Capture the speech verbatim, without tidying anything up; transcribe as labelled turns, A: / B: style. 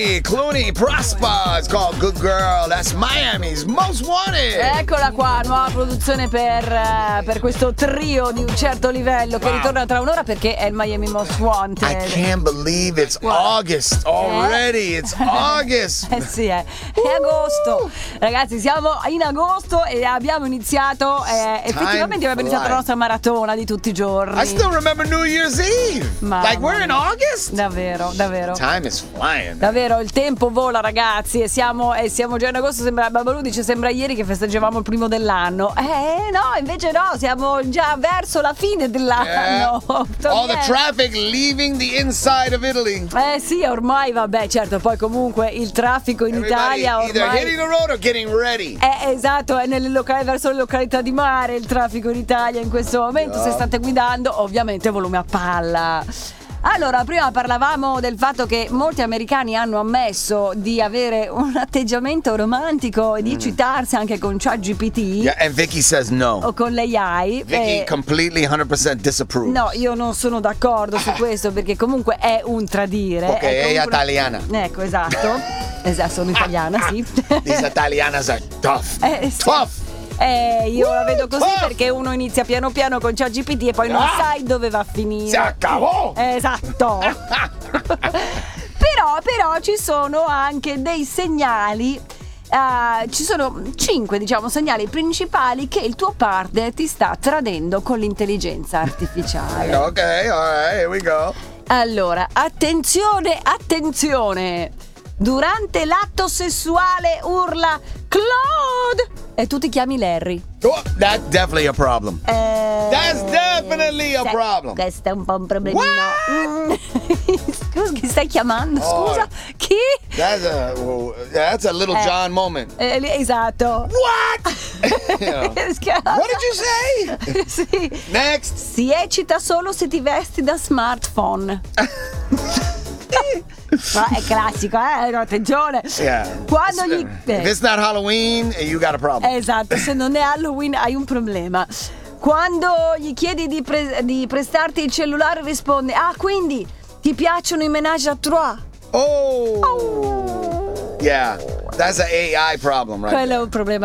A: Clooney, Clooney Prosper. It's called Good Girl. That's Miami's Most Wanted.
B: Eccola qua, nuova produzione per, uh, per questo trio di un certo livello che
A: Wow.
B: ritorna tra un'ora perché è il Miami Most Wanted.
A: I can't believe it's
B: What?
A: August already. It's August.
B: Eh sì, eh. È agosto. Ragazzi, siamo in agosto e abbiamo iniziato, eh, effettivamente abbiamo iniziato la nostra maratona di tutti i giorni.
A: I still remember New Year's Eve.
B: Mamma
A: like we're in
B: mia.
A: August.
B: Davvero, davvero.
A: Time is flying.
B: Davvero, il tempo vola, ragazzi, e siamo, e siamo già in agosto. Sembra, Babalù dice, sembra ieri che festeggiavamo il primo dell'anno. Eh no, invece no, siamo già verso la fine dell'anno.
A: Yeah. All the traffic leaving the inside of Italy.
B: Eh sì, ormai vabbè, certo, poi comunque il traffico in
A: Everybody
B: Italia
A: either
B: ormai
A: hitting the road or getting ready.
B: è esatto, è nelle locali, verso le località di mare il traffico in Italia in questo momento.
A: Yeah.
B: Se state guidando, ovviamente volume a palla. Allora, prima parlavamo del fatto che molti americani hanno ammesso di avere un atteggiamento romantico e di
A: Mm.
B: citarsi anche con ChatGPT
A: Yeah, and Vicky says no.
B: o con l'A I.
A: Vicky
B: Eh,
A: completely one hundred percent disapproves.
B: No, io non sono d'accordo su questo perché comunque è un tradire.
A: Ok,
B: è
A: è
B: comunque-
A: italiana.
B: Ecco, esatto. Esatto, sono italiana, sì.
A: These Italianas are tough.
B: Eh, sì.
A: Tough.
B: Eh, io la vedo così
A: Oh!
B: perché uno inizia piano piano con ChatGPT e poi non
A: Ah!
B: sai dove va a finire.
A: Si accavò.
B: Esatto. però, però ci sono anche dei segnali. eh, ci sono cinque, diciamo, segnali principali che il tuo partner ti sta tradendo con l'intelligenza artificiale.
A: Ok, all right, here we go.
B: Allora, attenzione, attenzione. Durante l'atto sessuale urla Claude e tu ti chiami Larry.
A: Oh, that's definitely a problem.
B: Eh,
A: That's definitely a
B: sai,
A: problem.
B: Questo è un po' un problemino. Mm. Scusa, chi stai chiamando? Scusa,
A: Oh.
B: chi?
A: That's a well, that's a little
B: Eh.
A: John moment.
B: Eh, li- esatto.
A: What? Yeah. What did you say?
B: Sì.
A: Next.
B: Si eccita solo se ti vesti da smartphone. Ma è classico, eh? No, attenzione.
A: Yeah.
B: Quando gli...
A: If it's not Halloween, you got a problem.
B: Esatto, se non è Halloween hai un problema. Quando gli chiedi di, pre- di prestarti il cellulare risponde: ah, quindi ti piacciono i menage à trois?
A: Oh. Yeah. That's an A I problem, right?
B: Quello è un problema